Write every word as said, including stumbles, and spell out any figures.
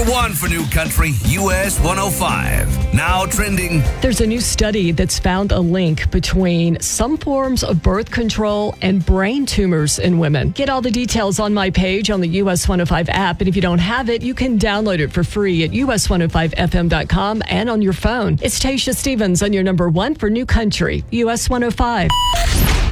one for New Country, U S one oh five. Now trending. There's a new study that's found a link between some forms of birth control and brain tumors in women. Get all the details on my page on the U S one oh five app. And if you don't have it, you can download it for free at U S one oh five F M dot com and on your phone. It's Tasha Stevens on your number one for New Country, U S one oh five.